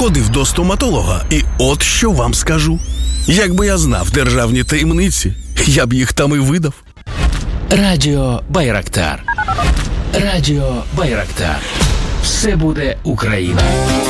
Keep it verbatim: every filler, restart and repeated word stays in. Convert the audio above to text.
ходив до стоматолога, і от що вам скажу. Якби я знав державні таємниці, я б їх там і видав. Радіо Байрактар. Радіо Байрактар. Все буде Україна.